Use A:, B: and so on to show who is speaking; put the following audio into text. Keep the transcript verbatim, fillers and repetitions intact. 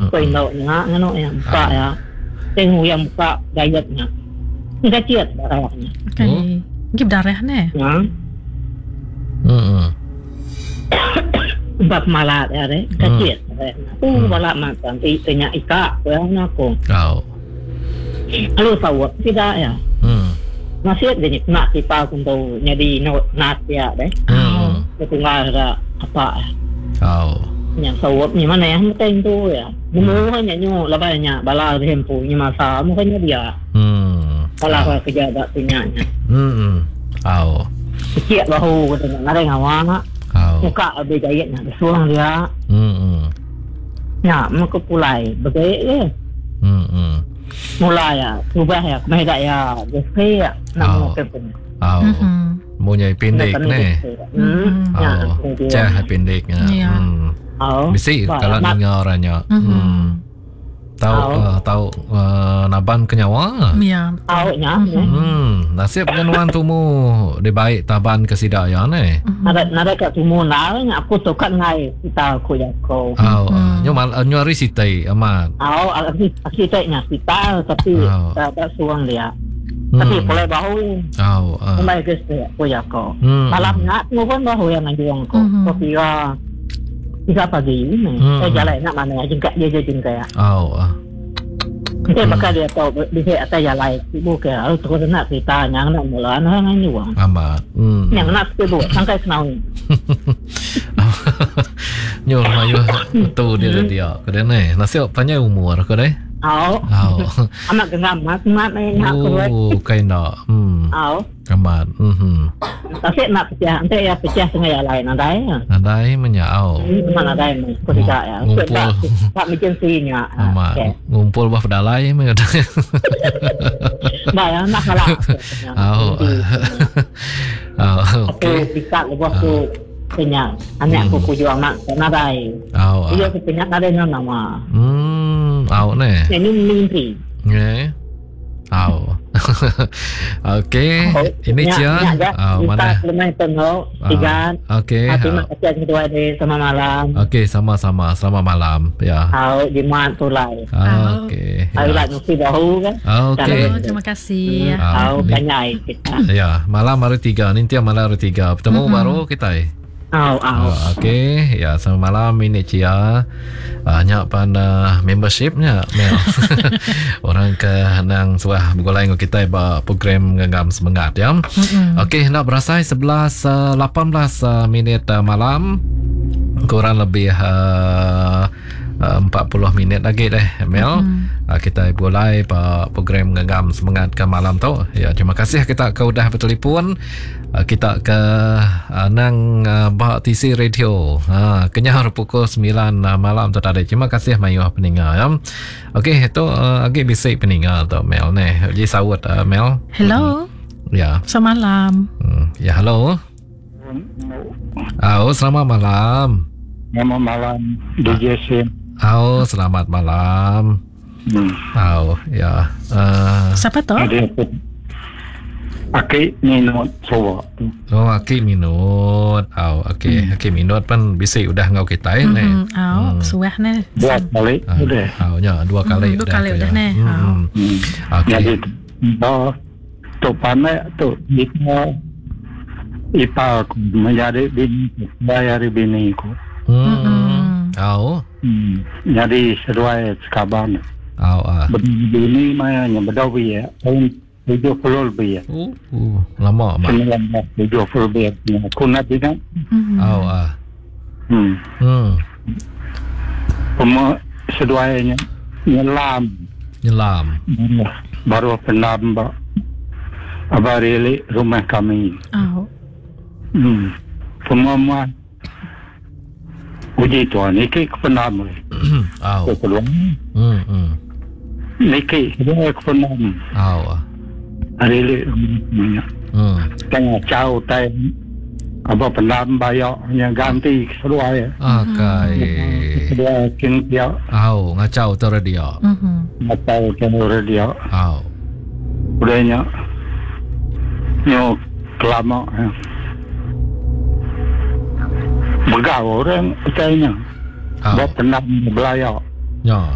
A: Pindoknya ngono ya buka ya. Sing yang buka dietnya. Enggak ciat darahnya.
B: Okay. Gib darah ne.
A: Ya.
C: Hmm.
A: Bab malat ya re. Enggak ciat. Uh balak makan tanya ika ya aku.
C: Oh.
A: Halo sawat tidak ya.
C: Hmm.
A: Masih ada ni nak kita untuk jadi not nat ya deh.
C: Hmm.
A: Itu nggak ada apa.
C: Oh.
A: Yang sawat ni mana yang penting tu ya. Mungkin nyu labanya bala tempo ni masa mungkin dia.
C: Hmm.
A: Bala kerja tak punya nya.
C: Hmm. Oh.
A: Sikit bahu kata nak ada ngawana.
C: Oh.
A: Muka ada gayanya suang dia.
C: Hmm.
A: Ya, muka pulai bergaya ke.
C: Hmm.
A: Mulai ya, ubah ya, kemai dak ya, gesai ya, nak mau pun.
C: Oh. Mau nyai pendek ni.
A: Hmm.
C: Oh. Cah pendek nya. Hmm.
A: Oh.
C: Mesti kalau dengar orangnya. Hmm. Tahu uh, tahu uh, naban kenyawa.
B: Ya.
A: Tahu nya.
C: Hmm. Nasib kenuan tumu di baik taban kesidaya ni.
A: Nada nada kat tumu nak aku tokat ngai kita aku ya kau.
C: Oh. Nyo mal nyo ri sitai amat.
A: Oh, aku kita nya kita tapi tak tak suang dia. Tapi boleh bahu.
C: Oh.
A: Mulai ke aku ya kau. Malam nak tu pun bahu yang juang kau. Kopi ya. Tiga pagi ni, saya jalan nak mana jengkat dia je jengkat ya.
C: Oh.
A: Kita bakal dia tahu dia atas jalan sibuk ke, harus terus nak cerita yang nak mula nak nganyu.
C: Amat.
A: Yang nak sibuk sampai kenal ni.
C: Nyo mayu tu dia dia. Kau ni nasib panjang umur kau deh.
A: Oh.
C: Oh.
A: Amat genggam mat mat ni nak kau.
C: Oh, kau nak. Hmm.
A: Oh.
C: Amat. Hmm.
A: Tapi nak pecah, nanti ya pecah sengaja lain ada ya.
C: Ada menyau.
A: Mana ada ni? Kau tidak ya.
C: Ngumpul.
A: Tak macam sihnya.
C: Amat. Ngumpul bah pedalai me.
A: Bah ya nak kalah.
C: Oh. Oh.
A: Okey. Bisa lepas tu kenyang. Anak aku kujuang nak ada.
C: Oh.
A: Dia kenyang ada nama.
C: Hmm. Oh ne.
A: Ini mimpi.
C: Ne. Oh. Okey. Ini dia. Oh, mana?
A: Lemah penuh. Tiga.
C: Okey.
A: Terima kasih kedua di sama malam.
C: Okey, sama-sama. Selamat malam. Ya.
A: Oh, di mana tu lai.
C: Okey.
A: Ayo lah mesti dahulu kan.
C: Okey.
B: Terima kasih.
A: Oh, banyak kita.
C: Ya, malam hari tiga. Nanti malam hari tiga. Bertemu baru kita.
A: Oh, oh.
C: Okey. Ya, selamat malam ini Cia. Banyak pan uh, membershipnya Mel. Orang ke nang suah bergolai dengan kita ba program ngagam semangat ya. Mm-hmm. Okey, nak berasai sebelas lapan belas uh, minit uh, malam. Kurang lebih uh, uh, empat puluh minit lagi deh Mel. Mm-hmm. Uh, kita bergolai ba program ngagam semangat ke malam tu. Ya, terima kasih kita ke udah bertelefon. Uh, kita ke uh, nang uh, ba T C Radio. Ha, uh, kenyar pukul sembilan uh, malam tu tadi. Terima kasih mayuh pendengar ya. Okey, itu uh, agak bisik pendengar tu Mel ni. Jadi sawat uh, Mel.
B: Hello.
C: Hmm. Ya.
B: Selamat malam.
C: Hmm. Ya, hello. Oh, selamat malam.
D: Selamat malam D J Sim.
C: Oh, selamat malam.
D: Hmm.
C: Oh, ya. Uh,
B: Siapa tu?
D: Aki minut sowa.
C: Oh, Aki minut. Oh, okey. Hmm. Aki minut pun bisik udah ngau kita ni.
B: Mm-hmm. Oh, hmm. Suah ni.
D: Dua kali
C: uh,
D: udah.
C: Oh, ya, dua kali
B: mm,
C: udah.
B: Dua kali udah ni.
C: Hmm.
B: Oh.
C: Hmm. Okey.
D: Jadi oh, tu pandai tu kita ipa aku menjadi bini, bayar bini aku.
C: Hmm.
B: Mm-hmm.
C: Oh.
D: Hmm. Jadi sesuai sekaban.
C: Oh, ah.
D: Bini mahanya berdawi ya. Tahun tujuh puluh lebih ya.
C: Uh, uh, lama mak.
D: sembilan belas tujuh puluh lebih. Aku nak tidak.
B: Mm-hmm.
C: Oh, ah.
D: Hmm.
C: Hmm.
D: Semua sesuainya nyelam.
C: Nyelam.
D: Baru penambah apa reli rumah kami.
B: Oh.
D: Hmm. Semua uji tuan ini penambah.
C: Oh.
D: Keluar.
C: Hmm. Hmm.
D: Niki dia penambah.
C: Oh.
D: Reli rumahnya.
C: Hmm.
D: Tengah jauh tay apa penambah yang ganti sesuai.
C: Okay.
D: Dia kini dia.
C: Oh, ngacau tu radio.
B: Mm-hmm.
D: Atau kena radio.
C: Oh.
D: Udahnya nyo kelama ya. Begau orang katanya.
C: Oh.
D: Bapak pernah belajar.
C: Ya.